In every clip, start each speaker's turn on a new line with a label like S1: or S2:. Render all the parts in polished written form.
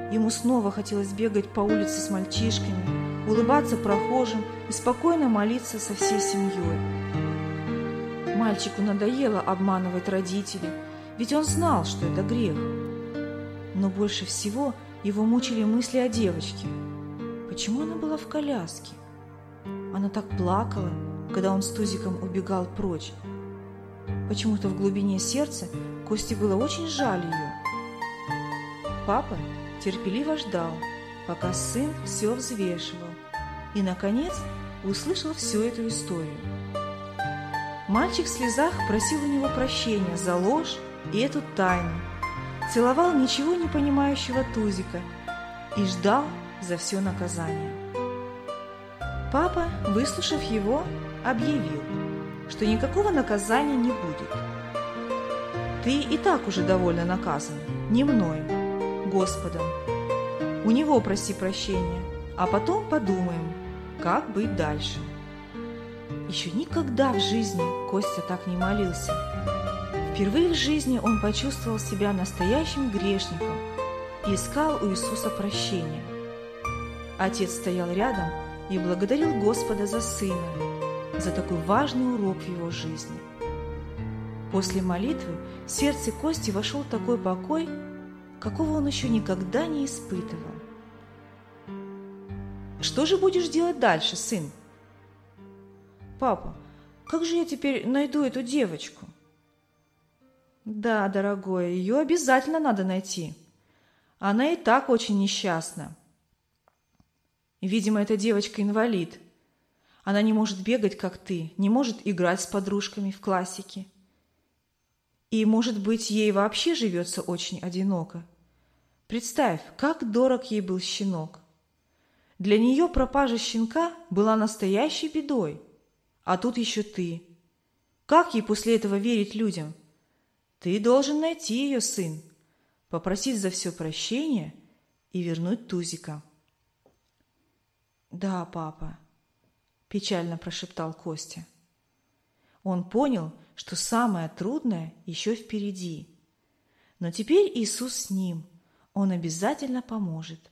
S1: Ему снова хотелось бегать по улице с мальчишками, улыбаться прохожим и спокойно молиться со всей семьей. Мальчику надоело обманывать родителей, ведь он знал, что это грех. Но больше всего его мучили мысли о девочке. Почему она была в коляске? Она так плакала, когда он с Тузиком убегал прочь. Почему-то в глубине сердца Косте было очень жаль ее. Папа терпеливо ждал, пока сын все взвешивал, и, наконец, услышал всю эту историю. Мальчик в слезах просил у него прощения за ложь и эту тайну, целовал ничего не понимающего Тузика и ждал за все наказание. Папа, выслушав его, объявил, что никакого наказания не будет. «Ты и так уже довольно наказан, не мной, Господом. У него проси прощения, а потом подумаем, как быть дальше». Еще никогда в жизни Костя так не молился. Впервые в жизни он почувствовал себя настоящим грешником и искал у Иисуса прощения. Отец стоял рядом и благодарил Господа за сына, за такой важный урок в его жизни. После молитвы в сердце Кости вошел такой покой, какого он еще никогда не испытывал. «Что же будешь делать дальше, сын?» «Папа, как же я теперь найду эту девочку?» «Да, дорогой, ее обязательно надо найти. Она и так очень несчастна. Видимо, эта девочка инвалид. Она не может бегать, как ты, не может играть с подружками в классике. И, может быть, ей вообще живется очень одиноко. Представь, как дорог ей был щенок. Для нее пропажа щенка была настоящей бедой. А тут еще ты. Как ей после этого верить людям? Ты должен найти ее, сын, попросить за все прощения и вернуть Тузика». «Да, папа», – печально прошептал Костя. Он понял, что самое трудное еще впереди. Но теперь Иисус с ним, Он обязательно поможет.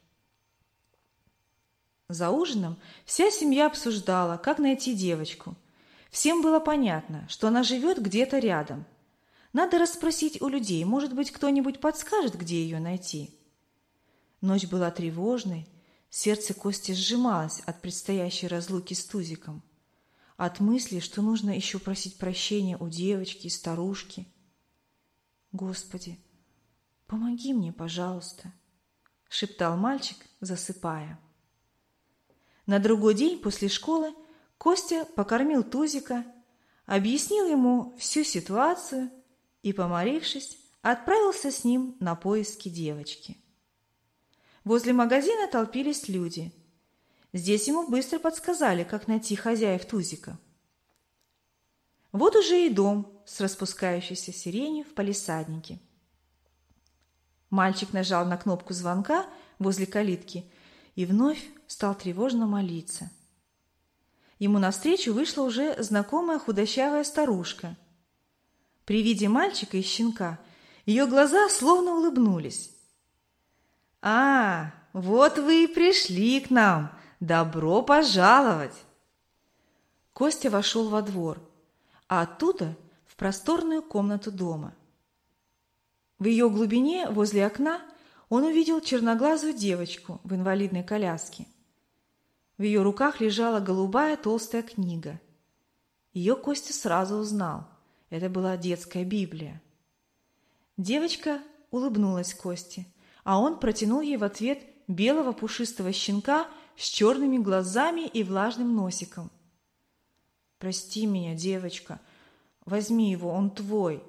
S1: За ужином вся семья обсуждала, как найти девочку. Всем было понятно, что она живет где-то рядом. Надо расспросить у людей, может быть, кто-нибудь подскажет, где ее найти. Ночь была тревожной, сердце Кости сжималось от предстоящей разлуки с Тузиком, от мысли, что нужно еще просить прощения у девочки и старушки. «Господи, помоги мне, пожалуйста», – шептал мальчик, засыпая. На другой день после школы Костя покормил Тузика, объяснил ему всю ситуацию и, помолившись, отправился с ним на поиски девочки. Возле магазина толпились люди. Здесь ему быстро подсказали, как найти хозяев Тузика. Вот уже и дом с распускающейся сиренью в палисаднике. Мальчик нажал на кнопку звонка возле калитки и вновь стал тревожно молиться. Ему навстречу вышла уже знакомая худощавая старушка. При виде мальчика и щенка ее глаза словно улыбнулись. «А, вот вы и пришли к нам! Добро пожаловать!» Костя вошел во двор, а оттуда в просторную комнату дома. В ее глубине, возле окна, он увидел черноглазую девочку в инвалидной коляске. В ее руках лежала голубая толстая книга. Ее Костя сразу узнал. Это была детская Библия. Девочка улыбнулась Косте, а он протянул ей в ответ белого пушистого щенка с черными глазами и влажным носиком. «Прости меня, девочка, возьми его, он твой».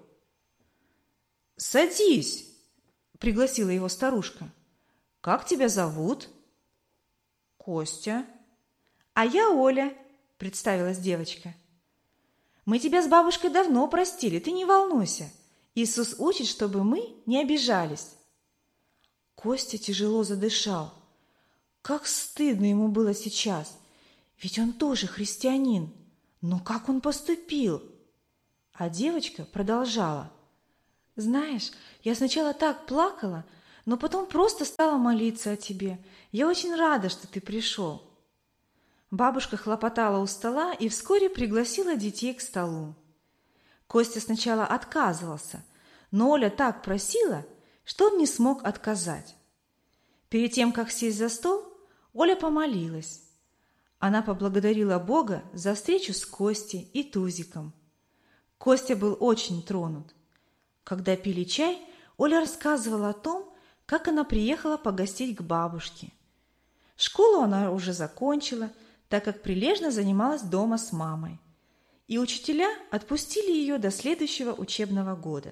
S1: «Садись!» – пригласила его старушка. «Как тебя зовут?» «Костя». «А я Оля», – представилась девочка. «Мы тебя с бабушкой давно простили, ты не волнуйся. Иисус учит, чтобы мы не обижались». Костя тяжело задышал. Как стыдно ему было сейчас, ведь он тоже христианин. Но как он поступил? А девочка продолжала. «Знаешь, я сначала так плакала, но потом просто стала молиться о тебе. Я очень рада, что ты пришел». Бабушка хлопотала у стола и вскоре пригласила детей к столу. Костя сначала отказывался, но Оля так просила, что он не смог отказать. Перед тем, как сесть за стол, Оля помолилась. Она поблагодарила Бога за встречу с Костей и Тузиком. Костя был очень тронут. Когда пили чай, Оля рассказывала о том, как она приехала погостить к бабушке. Школу она уже закончила, так как прилежно занималась дома с мамой. И учителя отпустили ее до следующего учебного года.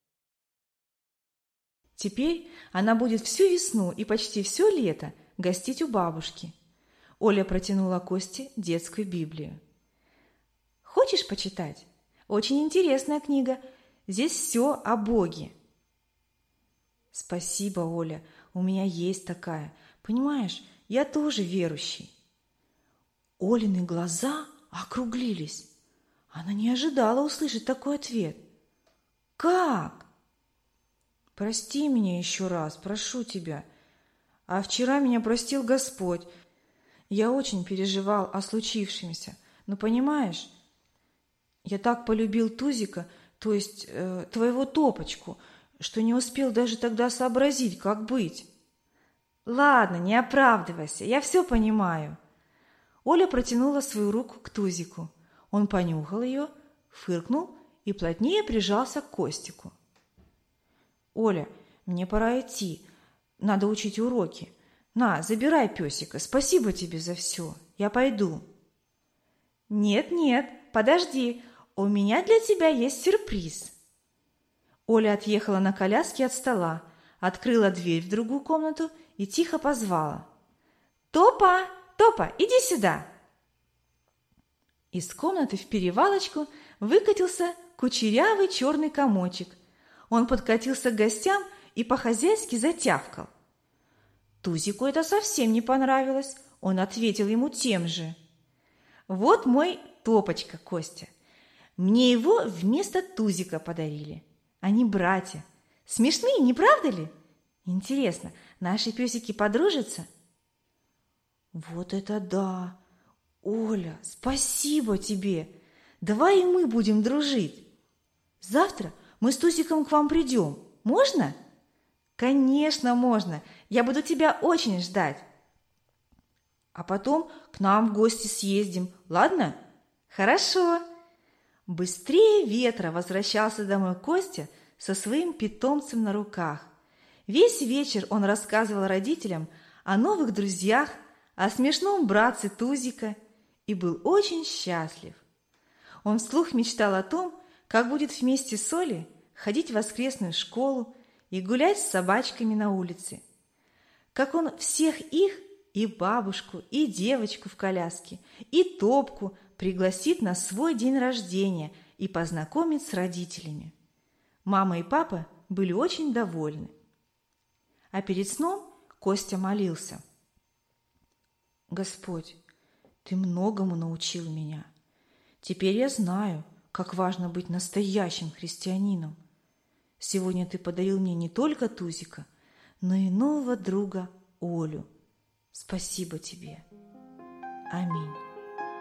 S1: Теперь она будет всю весну и почти все лето гостить у бабушки. Оля протянула Косте детскую Библию. «Хочешь почитать? Очень интересная книга. Здесь все о Боге». «Спасибо, Оля, у меня есть такая. Понимаешь, я тоже верующий». Олины глаза округлились. Она не ожидала услышать такой ответ. «Как?» «Прости меня еще раз, прошу тебя. А вчера меня простил Господь. Я очень переживал о случившемся. Но понимаешь, я так полюбил Тузика, то есть твоего Топочку, что не успел даже тогда сообразить, как быть». «Ладно, не оправдывайся, я все понимаю». Оля протянула свою руку к Тузику. Он понюхал ее, фыркнул и плотнее прижался к Костику. «Оля, мне пора идти. Надо учить уроки. На, забирай песика. Спасибо тебе за все. Я пойду». «Нет, подожди. У меня для тебя есть сюрприз». Оля отъехала на коляске от стола, открыла дверь в другую комнату и тихо позвала: «Топа! Топа, иди сюда!» Из комнаты в перевалочку выкатился кучерявый черный комочек. Он подкатился к гостям и по-хозяйски затявкал. Тузику это совсем не понравилось. Он ответил ему тем же. «Вот мой Топочка, Костя. Мне его вместо Тузика подарили. Они братья. Смешные, не правда ли? Интересно, наши песики подружатся?» «Вот это да! Оля, спасибо тебе! Давай и мы будем дружить. Завтра мы с Тузиком к вам придем. Можно?» «Конечно, можно. Я буду тебя очень ждать. А потом к нам в гости съездим, ладно?» «Хорошо». Быстрее ветра возвращался домой Костя со своим питомцем на руках. Весь вечер он рассказывал родителям о новых друзьях, о смешном братце Тузика и был очень счастлив. Он вслух мечтал о том, как будет вместе с Олей ходить в воскресную школу и гулять с собачками на улице. Как он всех их, и бабушку, и девочку в коляске, и Топку пригласит на свой день рождения и познакомит с родителями. Мама и папа были очень довольны. А перед сном Костя молился: «Господь, Ты многому научил меня. Теперь я знаю, как важно быть настоящим христианином. Сегодня Ты подарил мне не только Тузика, но и нового друга Олю. Спасибо Тебе. Аминь».